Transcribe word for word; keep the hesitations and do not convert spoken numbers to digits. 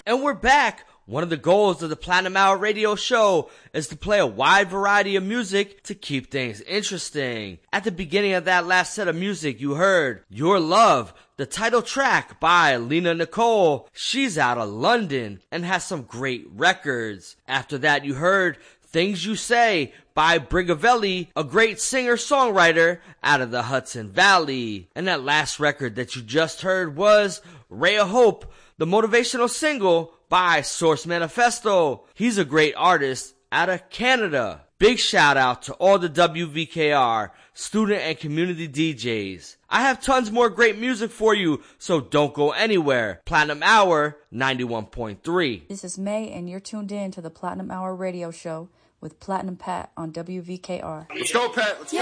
And we're back. One of the goals of the Platinum Hour radio show is to play a wide variety of music to keep things interesting. At the beginning of that last set of music, you heard Your Love, the title track by Lena Nicole. She's out of London and has some great records. After that, you heard Things You Say by Brigavelli, a great singer-songwriter out of the Hudson Valley. And that last record that you just heard was Ray of Hope, the motivational single by Source Manifesto. He's a great artist out of Canada. Big shout out to all the W V K R student and community D Js. I have tons more great music for you, so don't go anywhere. Platinum Hour ninety-one point three. This is May, and you're tuned in to the Platinum Hour radio show with Platinum Pat on W V K R. Let's go, Pat. Let's go.